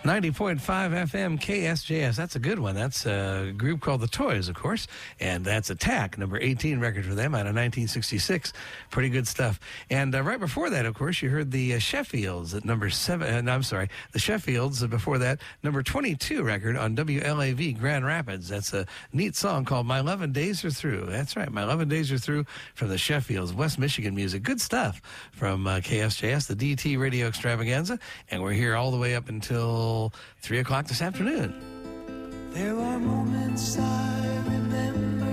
90.5 FM KSJS. That's a good one. That's a group called The Toys, of course. And that's Attack, number 18 record for them out of 1966. Pretty good stuff. And right before that, of course, you heard the Sheffields at number 7. The Sheffields before that, number 22 record on WLAV Grand Rapids. That's a neat song called My 11 Days Are Through. That's right. My 11 Days Are Through from the Sheffields, West Michigan music. Good stuff from KSJS, the DT Radio Extravaganza. And we're here all the way up until 3 o'clock this afternoon. There are moments I